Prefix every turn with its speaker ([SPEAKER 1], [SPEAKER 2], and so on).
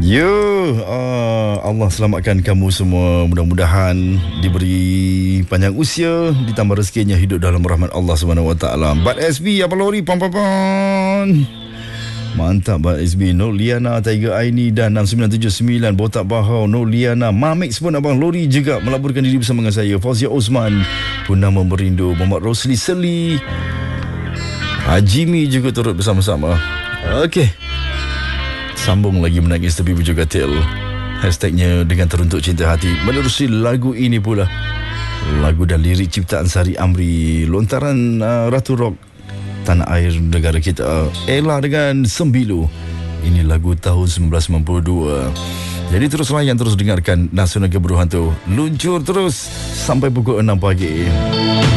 [SPEAKER 1] Ya, Allah selamatkan kamu semua. Mudah-mudahan diberi panjang usia, ditambah rezekinya hidup dalam rahmat Allah SWT. Bat SB, apa lori? Pam. Mantap Bat SB. Nur Liana, Tiger Aini dan 6979 Botak Bahau, Nur Liana, Mamix pun abang lori juga melaburkan diri bersama dengan saya. Fauzia Osman, Purnama Merindu, Muhammad Rosli Seli, Hajimi juga turut bersama-sama. Okey, sambung lagi menangis tepi bujur katil. Hashtagnya dengan teruntuk cinta hati. Menerusi lagu ini pula, lagu dan lirik ciptaan Sari Amri, lontaran Ratu Rock tanah air negara kita, Ella dengan Sembilu. Ini lagu tahun 1992. Jadi terus layan, terus dengarkan Nasional Keberuhan tu luncur terus sampai pukul 6 pagi.